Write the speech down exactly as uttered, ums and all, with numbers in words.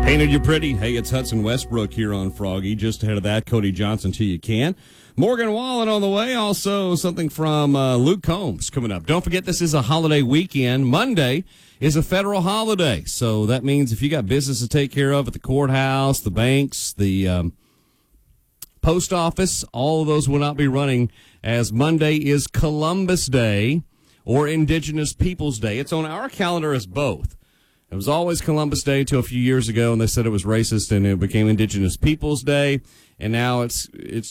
Painted you pretty. Hey, it's Hudson Westbrook here on Froggy. Just ahead of that, Cody Johnson till you can. Morgan Wallen on the way. Also, something from uh, Luke Combs coming up. Don't forget, this is a holiday weekend. Monday is a federal holiday. So that means if you got business to take care of at the courthouse, the banks, the um, post office, all of those will not be running, as Monday is Columbus Day or Indigenous Peoples Day. It's on our calendar as both. It was always Columbus Day till a few years ago, and they said it was racist, and it became Indigenous Peoples Day, and now it's it's